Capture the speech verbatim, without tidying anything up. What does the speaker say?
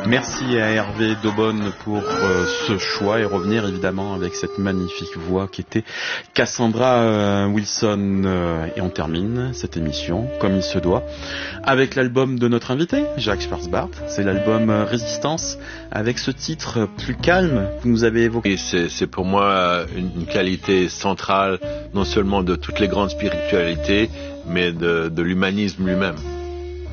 Merci à Hervé Daubonne pour euh, ce choix et revenir évidemment avec cette magnifique voix qui était Cassandra euh, Wilson. Euh, et on termine cette émission comme il se doit avec l'album de notre invité, Jacques Schwarzbart. C'est l'album euh, Résistance avec ce titre plus calme que vous nous avez évoqué. Et c'est, c'est pour moi une, une qualité centrale non seulement de toutes les grandes spiritualités mais de, de l'humanisme lui-même.